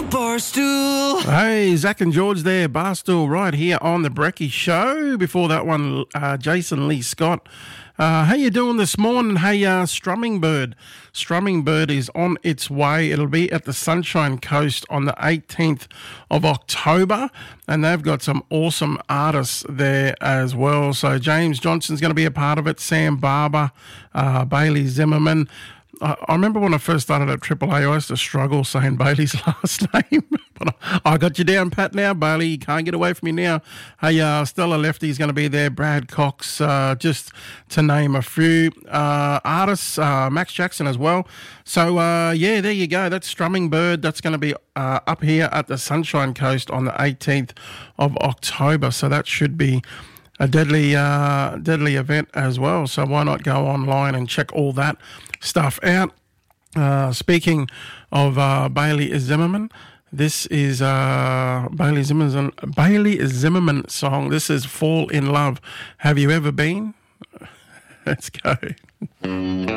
Barstool. Hey, Zach and George there, Barstool, right here on the Brecky Show. Before that one, Jason Lee Scott. How you doing this morning? Hey, Strumming Bird. Strumming Bird is on its way. It'll be at the Sunshine Coast on the 18th of October, and they've got some awesome artists there as well. So James Johnson's going to be a part of it, Sam Barber, Bailey Zimmerman. I remember when I first started at AAA, I used to struggle saying Bailey's last name. But I got you down, Pat, now. Bailey, you can't get away from me now. Hey, Stella Lefty's going to be there. Brad Cox, just to name a few artists. Max Jackson as well. So, yeah, there you go. That's Strumming Bird. That's going to be up here at the Sunshine Coast on the 18th of October. So that should be a deadly event as well. So why not go online and check all that stuff out. Speaking of Bailey Zimmerman, this is Bailey Zimmerman song. This is Fall in Love. Have you ever been? Let's go.